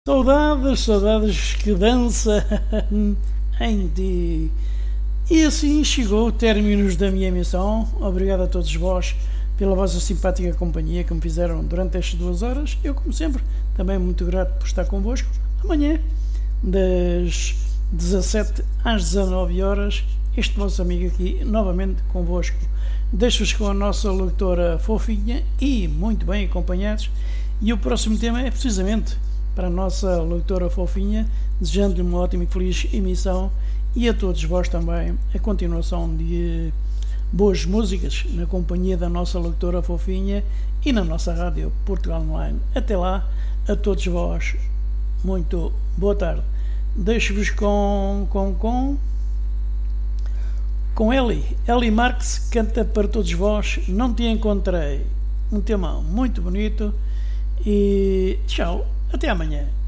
Saudades, saudades que dança em ti. E assim chegou o término da minha emissão. Obrigado a todos vós pela vossa simpática companhia que me fizeram durante estas 2 horas. Eu, como sempre, também muito grato por estar convosco. Amanhã, das 17 às 19 horas, este vosso amigo aqui, novamente convosco. Deixo-vos com a nossa locutora fofinha e muito bem acompanhados. E o próximo tema é precisamente para a nossa locutora fofinha, desejando-lhe uma ótima e feliz emissão e a todos vós também a continuação de boas músicas na companhia da nossa locutora fofinha e na nossa rádio Portugal Online. Até lá, a todos vós, muito boa tarde. Deixo-vos com Ellie Marx canta para todos vós Não Te Encontrei, um tema muito bonito e tchau, até amanhã.